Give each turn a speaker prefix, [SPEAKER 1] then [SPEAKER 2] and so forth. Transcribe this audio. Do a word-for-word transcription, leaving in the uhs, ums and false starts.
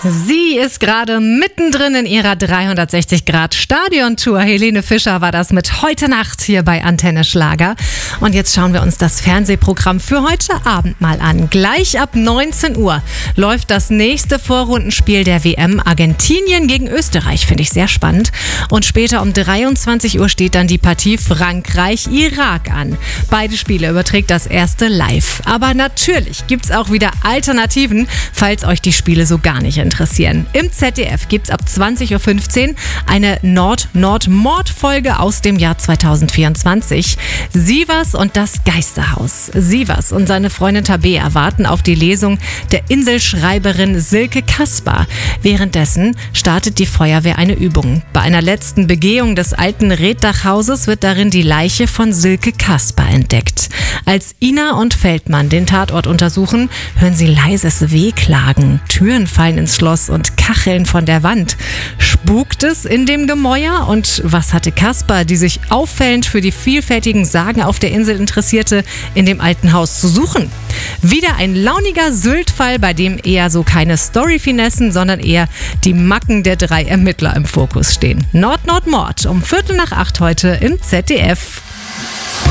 [SPEAKER 1] Sie ist gerade mittendrin in ihrer dreihundertsechzig Grad Stadiontour. Helene Fischer war das mit Heute Nacht hier bei Antenne Schlager. Und jetzt schauen wir uns das Fernsehprogramm für heute Abend mal an. Gleich ab neunzehn Uhr läuft das nächste Vorrundenspiel der W M Argentinien gegen Österreich. Finde ich sehr spannend. Und später um dreiundzwanzig Uhr steht dann die Partie Frankreich-Irak an. Beide Spiele überträgt das erste live. Aber natürlich gibt es auch wieder Alternativen, falls euch die Spiele so gar nicht interessieren. interessieren. Im Z D F gibt es ab zwanzig Uhr fünfzehn eine Nord-Nord-Mord-Folge aus dem Jahr zweitausendvierundzwanzig. Sievers und das Geisterhaus. Sievers und seine Freundin Tabea warten auf die Lesung der Inselschreiberin Silke Kaspar. Währenddessen startet die Feuerwehr eine Übung. Bei einer letzten Begehung des alten Reetdachhauses wird darin die Leiche von Silke Kaspar entdeckt. Als Ina und Feldmann den Tatort untersuchen, hören sie leises Wehklagen. Türen fallen ins Schloss und Kacheln von der Wand. Spukt es in dem Gemäuer? Und was hatte Kaspar, die sich auffällend für die vielfältigen Sagen auf der Insel interessierte, in dem alten Haus zu suchen? Wieder ein launiger Sylt-Fall, bei dem eher so keine Story-Finessen, sondern eher die Macken der drei Ermittler im Fokus stehen. Nord-Nord-Mord um Viertel nach acht heute im Z D F.